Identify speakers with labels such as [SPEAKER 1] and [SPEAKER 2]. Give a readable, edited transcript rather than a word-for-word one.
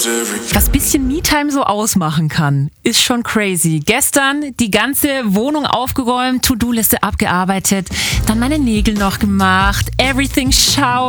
[SPEAKER 1] Was bisschen Me-Time so ausmachen kann, ist schon crazy. Gestern die ganze Wohnung aufgeräumt, To-Do-Liste abgearbeitet, dann meine Nägel noch gemacht, everything showered.